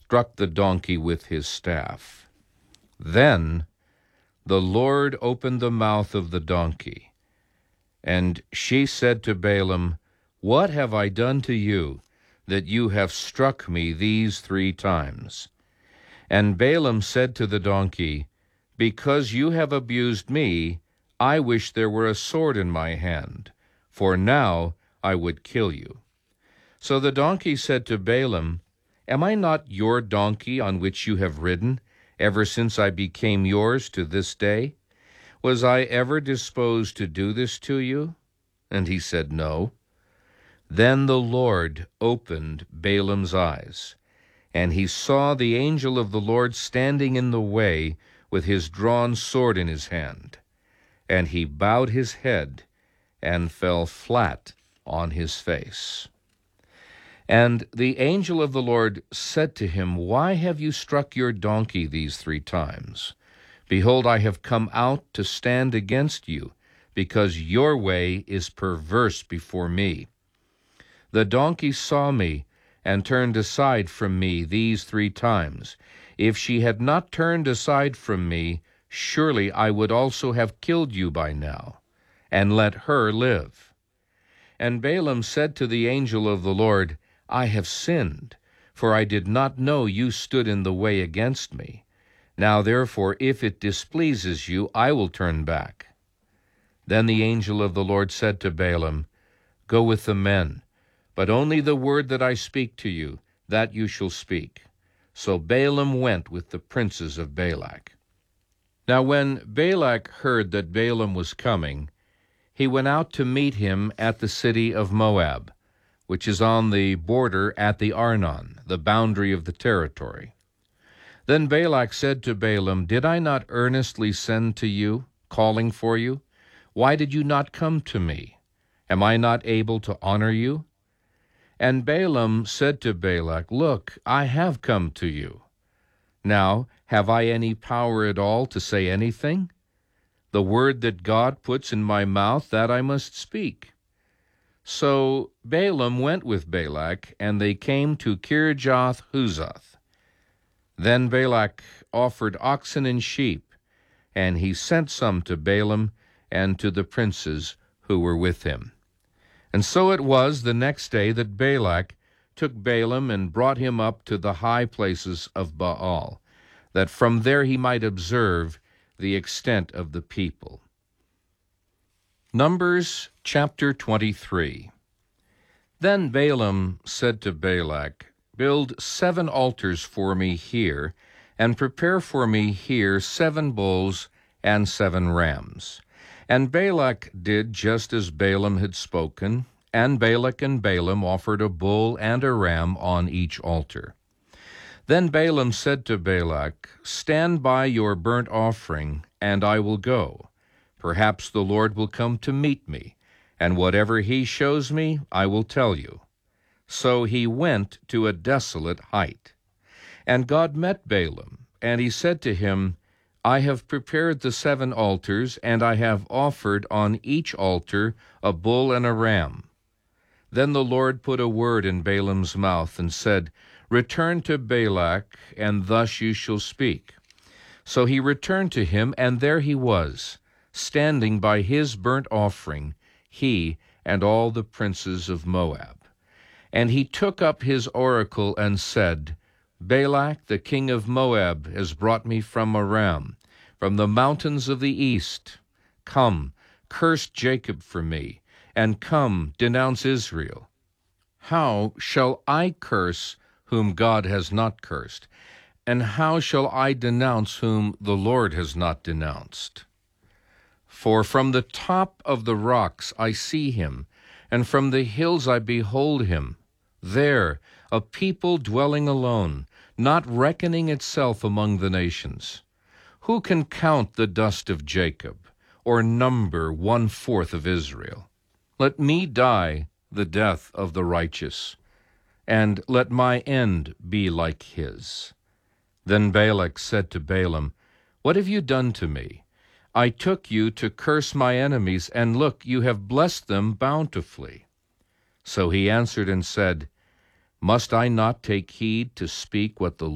struck the donkey with his staff. Then the Lord opened the mouth of the donkey, and she said to Balaam, "What have I done to you, that you have struck me these 3 times?" And Balaam said to the donkey, "Because you have abused me, I wish there were a sword in my hand, for now I would kill you." So the donkey said to Balaam, "Am I not your donkey on which you have ridden, ever since I became yours to this day? Was I ever disposed to do this to you?" And he said, "No." Then the Lord opened Balaam's eyes, and he saw the angel of the Lord standing in the way with his drawn sword in his hand. And he bowed his head and fell flat on his face. And the angel of the Lord said to him, "Why have you struck your donkey these 3 times? Behold, I have come out to stand against you, because your way is perverse before me. The donkey saw me and turned aside from me these 3 times. If she had not turned aside from me, surely I would also have killed you by now, and let her live." And Balaam said to the angel of the Lord, "I have sinned, for I did not know you stood in the way against me. Now therefore, if it displeases you, I will turn back." Then the angel of the Lord said to Balaam, "Go with the men, but only the word that I speak to you, that you shall speak." So Balaam went with the princes of Balak. Now when Balak heard that Balaam was coming, he went out to meet him at the city of Moab, which is on the border at the Arnon, the boundary of the territory. Then Balak said to Balaam, "Did I not earnestly send to you, calling for you? Why did you not come to me? Am I not able to honor you?" And Balaam said to Balak, "Look, I have come to you. Now, have I any power at all to say anything? The word that God puts in my mouth, that I must speak." So Balaam went with Balak, and they came to Kirjath-Huzoth. Then Balak offered oxen and sheep, and he sent some to Balaam and to the princes who were with him. And so it was the next day that Balak took Balaam and brought him up to the high places of Baal, that from there he might observe the extent of the people. Numbers chapter 23. Then Balaam said to Balak, "Build 7 altars for me here, and prepare for me here 7 bulls and 7 rams." And Balak did just as Balaam had spoken, and Balak and Balaam offered a bull and a ram on each altar. Then Balaam said to Balak, "Stand by your burnt offering, and I will go. Perhaps the Lord will come to meet me, and whatever he shows me, I will tell you." So he went to a desolate height. And God met Balaam, and he said to him, "I have prepared the 7 altars, and I have offered on each altar a bull and a ram." Then the Lord put a word in Balaam's mouth and said, "Return to Balak, and thus you shall speak." So he returned to him, and there he was, standing by his burnt offering, he and all the princes of Moab. And he took up his oracle and said, "Balak, the king of Moab, has brought me from Aram, from the mountains of the east. Come, curse Jacob for me, and come, denounce Israel." How shall I curse whom God has not cursed? And how shall I denounce whom the Lord has not denounced? For from the top of the rocks I see him, and from the hills I behold him. There, a people dwelling alone, not reckoning itself among the nations. Who can count the dust of Jacob, or number 1/4 of Israel? Let me die the death of the righteous, and let my end be like his. Then Balak said to Balaam, "What have you done to me? I took you to curse my enemies, and look, you have blessed them bountifully." So he answered and said, "Must I not take heed to speak what the